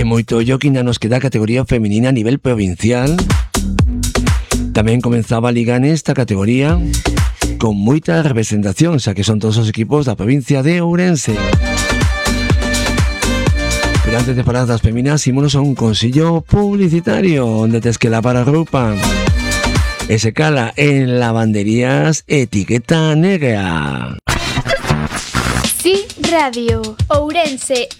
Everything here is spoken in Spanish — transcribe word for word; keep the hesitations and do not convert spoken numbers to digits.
moito yo que ainda nos queda a categoría femenina a nivel provincial. Tamén comenzaba a liga nesta categoría con moita representación, xa que son todos os equipos da provincia de Ourense. Pero antes de falar das feminas, ímonos a un consillo publicitario onde tes que lavar a roupa e se cala en lavanderías Etiqueta Negra. Sí Radio, Ourense.